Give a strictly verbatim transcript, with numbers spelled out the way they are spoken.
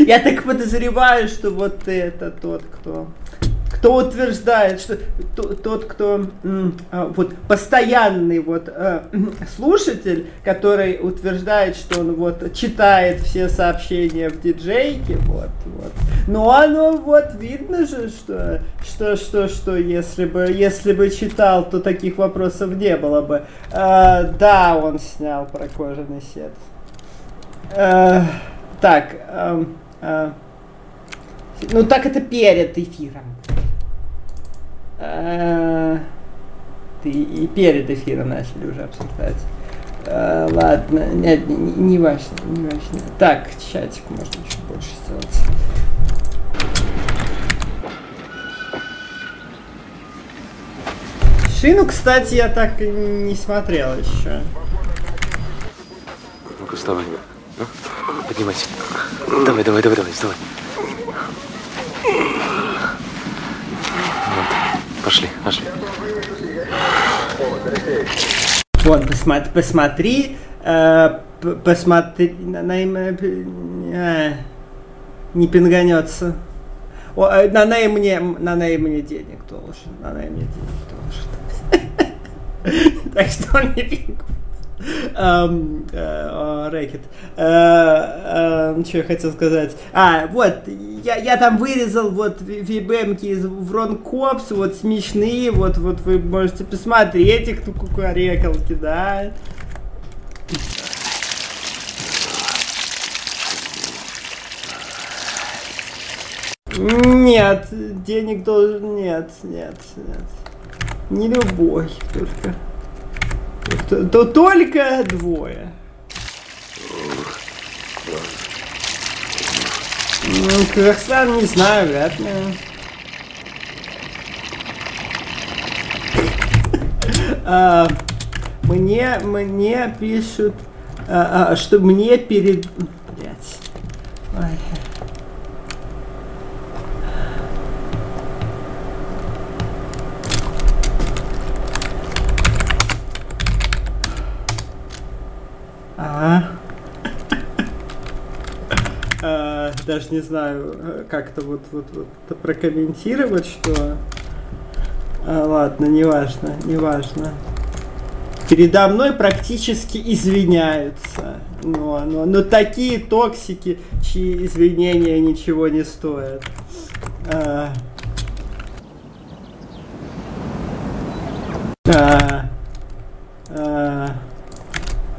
Я так подозреваю, что вот это тот, кто... Кто утверждает, что тот, кто вот постоянный вот слушатель, который утверждает, что он вот читает все сообщения в диджейке, вот, вот. Но оно вот видно же, что, что, что, что если бы, если бы читал, то таких вопросов не было бы. А, да, он снял про кожаный сет. А, так, а, а, ну так это перед эфиром. А, ты и перед эфиром начали уже обсуждать. А, ладно, нет, не, не важно, не важно. Так, чатик можно еще больше сделать. Шину, кстати, я так и не смотрел еще. Ну-ка, вставай. Ну, поднимайся. Давай, давай, давай, давай, вставай. Пошли, пошли. Вот, посмотри, посмотри, э, посмотри, на, на, э, не пинганется. О, э, Нанай мне, Нанай мне денег должен, Нанай мне денег должен. Так что он не пингует. Рэкет. Что я хотел сказать? А, вот, я, я там вырезал вот вибемки из Вронкопс, вот смешные, вот, вот вы можете посмотреть их, ну, кукарекалки, да. Нет, денег должен, нет, нет, нет. Не любой, только. То, то только двое. Ну, Казахстан, не знаю, вряд ли. а, мне, мне пишут, а, а, что мне перед... Блять. Ой. А. а, даже не знаю, как-то вот, вот, вот прокомментировать, что... А, ладно, неважно, неважно. Передо мной практически извиняются. Но, но, но такие токсики, чьи извинения ничего не стоят. А, а, а,